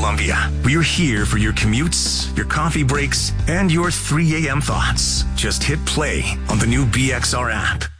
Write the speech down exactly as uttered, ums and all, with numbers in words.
Columbia. We're here for your commutes, your coffee breaks, and your three a.m. thoughts. Just hit play on the new B X R app.